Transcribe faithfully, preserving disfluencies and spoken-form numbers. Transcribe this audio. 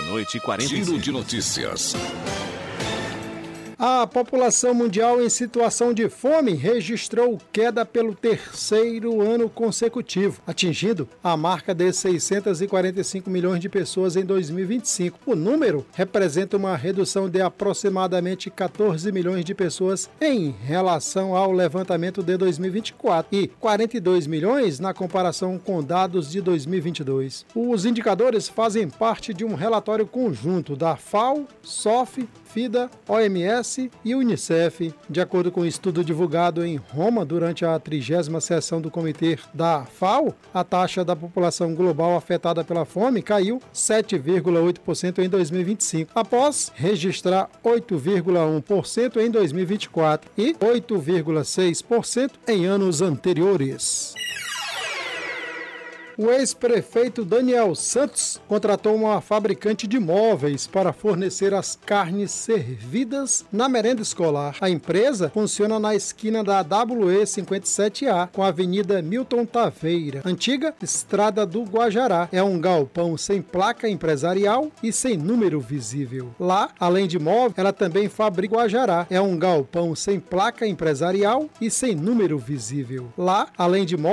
Meia-noite e quarenta e cinco. Giro de notícias. A população mundial em situação de fome registrou queda pelo terceiro ano consecutivo, atingindo a marca de seiscentos e quarenta e cinco milhões de pessoas em dois mil e vinte e cinco. O número representa uma redução de aproximadamente quatorze milhões de pessoas em relação ao levantamento de dois mil e vinte e quatro e quarenta e dois milhões na comparação com dados de dois mil e vinte e dois. Os indicadores fazem parte de um relatório conjunto da FAO, S O F, FIDA, O M S e Unicef. De acordo com um estudo divulgado em Roma durante a trigésima sessão do Comitê da FAO, a taxa da população global afetada pela fome caiu sete vírgula oito por cento em dois mil e vinte e cinco, após registrar oito vírgula um por cento em dois mil e vinte e quatro e oito vírgula seis por cento em anos anteriores. O ex-prefeito Daniel Santos contratou uma fabricante de móveis para fornecer as carnes servidas na merenda escolar. A empresa funciona na esquina da W E cinquenta e sete A com a Avenida Milton Taveira, antiga Estrada do Guajará. É um galpão sem placa empresarial e sem número visível. Lá, além de móvel, ela também fabrica Guajará. É um galpão sem placa empresarial e sem número visível. Lá, além de móvel,